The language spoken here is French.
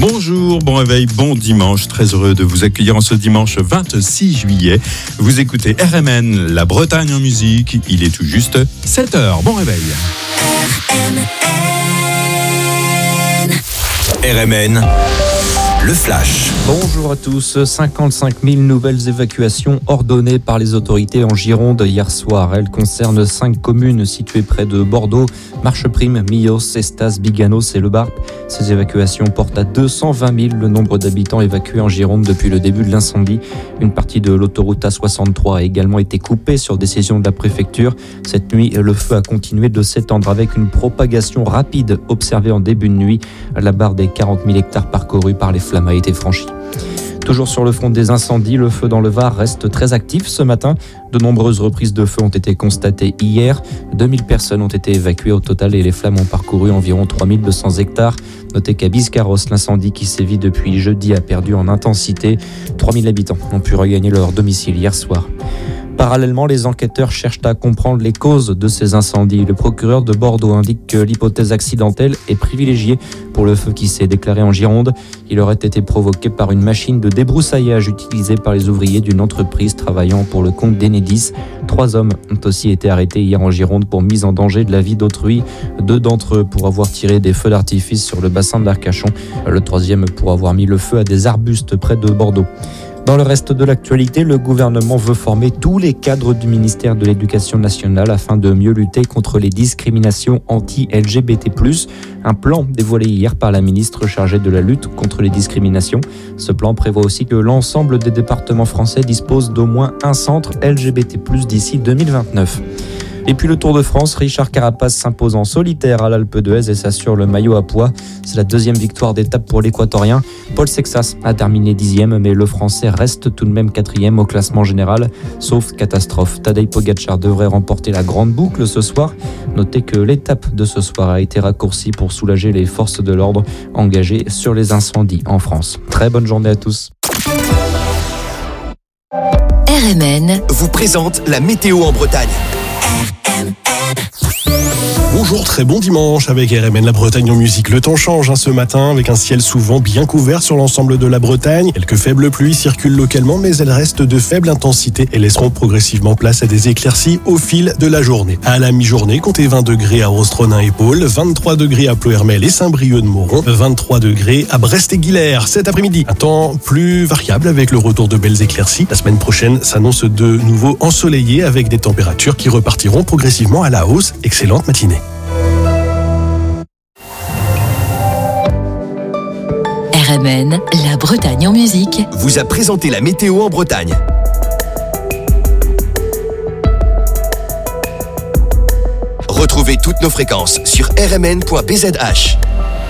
Bonjour, bon réveil, bon dimanche. Très heureux de vous accueillir en ce dimanche 26 juillet. Vous écoutez RMN, la Bretagne en musique. Il est tout juste 7h. Bon réveil. RMN, le flash. Bonjour à tous. 55 000 nouvelles évacuations ordonnées par les autorités en Gironde hier soir. Elles concernent 5 communes situées près de Bordeaux, Marcheprime, Millos, Estas, Biganos et Le Barp. Ces évacuations portent à 220 000 le nombre d'habitants évacués en Gironde depuis le début de l'incendie. Une partie de l'autoroute A63 a également été coupée sur décision de la préfecture. Cette nuit, le feu a continué de s'étendre avec une propagation rapide observée en début de nuit. La barre des 40 000 hectares parcourus par les flammes a été franchie. Toujours sur le front des incendies, le feu dans le Var reste très actif ce matin. De nombreuses reprises de feu ont été constatées hier. 2000 personnes ont été évacuées au total et les flammes ont parcouru environ 3200 hectares. Notez qu'à Biscarros, l'incendie qui sévit depuis jeudi a perdu en intensité. 3000 habitants ont pu regagner leur domicile hier soir. Parallèlement, les enquêteurs cherchent à comprendre les causes de ces incendies. Le procureur de Bordeaux indique que l'hypothèse accidentelle est privilégiée pour le feu qui s'est déclaré en Gironde. Il aurait été provoqué par une machine de débroussaillage utilisée par les ouvriers d'une entreprise travaillant pour le compte d'Enedis. 3 hommes ont aussi été arrêtés hier en Gironde pour mise en danger de la vie d'autrui. 2 d'entre eux pour avoir tiré des feux d'artifice sur le bassin de l'Arcachon. Le 3e pour avoir mis le feu à des arbustes près de Bordeaux. Dans le reste de l'actualité, le gouvernement veut former tous les cadres du ministère de l'Éducation nationale afin de mieux lutter contre les discriminations anti-LGBT+. Un plan dévoilé hier par la ministre chargée de la lutte contre les discriminations. Ce plan prévoit aussi que l'ensemble des départements français disposent d'au moins un centre LGBT+, d'ici 2029. Et puis le Tour de France, Richard Carapace s'impose en solitaire à l'Alpe d'Huez et s'assure le maillot à pois. C'est la 2e victoire d'étape pour l'Équatorien. Paul Sexas a terminé 10e, mais le Français reste tout de même 4e au classement général. Sauf catastrophe, Tadej Pogačar devrait remporter la grande boucle ce soir. Notez que l'étape de ce soir a été raccourcie pour soulager les forces de l'ordre engagées sur les incendies en France. Très bonne journée à tous. RMN vous présente la météo en Bretagne. Bonjour, très bon dimanche avec RMN, la Bretagne en musique. Le temps change ce matin avec un ciel souvent bien couvert sur l'ensemble de la Bretagne. Quelques faibles pluies circulent localement, mais elles restent de faible intensité et laisseront progressivement place à des éclaircies au fil de la journée. À la mi-journée, comptez 20 degrés à Rostronin et Pôle, 23 degrés à Ploërmel et Saint-Brieuc-de-Moron, 23 degrés à Brest et Guilherme. Cet après-midi, un temps plus variable avec le retour de belles éclaircies. La semaine prochaine s'annonce de nouveau ensoleillé avec des températures qui repartiront progressivement à la hausse. Excellente matinée. RMN, la Bretagne en musique, vous a présenté la météo en Bretagne. Retrouvez toutes nos fréquences sur rmn.bzh.